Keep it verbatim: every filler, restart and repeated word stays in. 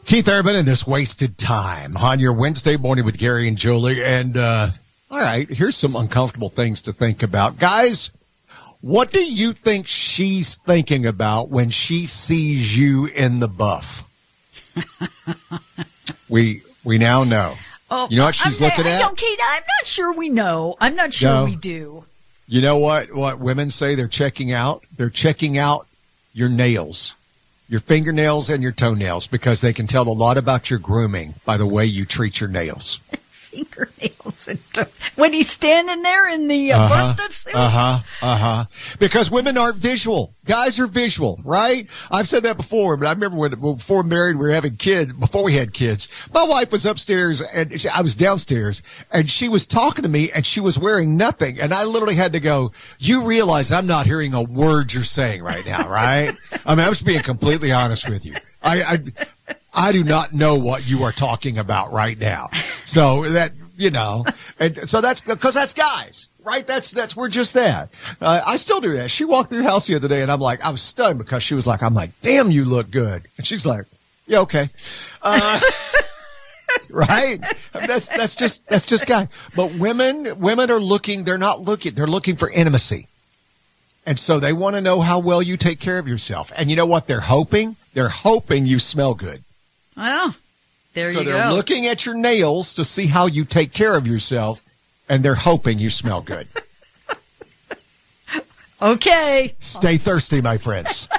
Keith Urban and This Wasted Time on your Wednesday morning with Gary and Julie. And, uh, all right, here's some uncomfortable things to think about. Guys, what do you think she's thinking about when she sees you in the buff? we we now know. Oh, you know what she's I'm, looking I, at? I Kate, I'm not sure we know. I'm not sure No. we do. You know what, what women say they're checking out? They're checking out your nails. Your fingernails and your toenails, because they can tell a lot about your grooming by the way you treat your nails. Fingernails and toe- when he's standing there in the uh, Uh-huh, birthday suit. uh-huh, uh-huh. Because women aren't visual. Guys are visual, right? I've said that before, but I remember when before married, we were having kids, before we had kids, my wife was upstairs and she, I was downstairs and she was talking to me and she was wearing nothing. And I literally had to go, you realize I'm not hearing a word you're saying right now, right? I mean, I'm just being completely honest with you. I, I, I do not know what you are talking about right now. So that, you know, and so that's because that's guys, right? That's, that's, we're just that. Uh, I still do that. She walked through the house the other day and I'm like, I was stunned because she was like, I'm like, damn, you look good. And she's like, yeah, okay. Uh, right. I mean, that's, that's just, that's just guy. But women, women are looking, they're not looking, they're looking for intimacy. And so they want to know how well you take care of yourself. And you know what? They're hoping, they're hoping you smell good. Well, there So you go. they're looking at your nails to see how you take care of yourself, and they're hoping you smell good. Okay. Stay thirsty, my friends.